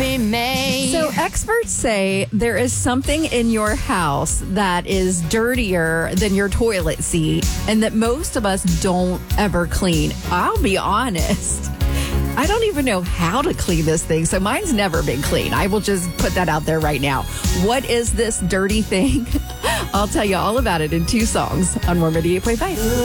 be made. So experts say there is something in your house that is dirtier than your toilet seat and that most of us don't ever clean. I'll be honest. I don't even know how to clean this thing, so mine's never been clean. I will just put that out there right now. What is this dirty thing? I'll tell you all about it in 2 songs on Warm 88.5.